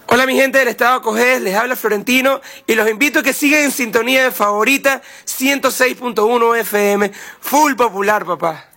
Hola mi gente del estado Cogés, les habla Florentino y los invito a que sigan en sintonía de Favorita 106.1 FM, full popular papá.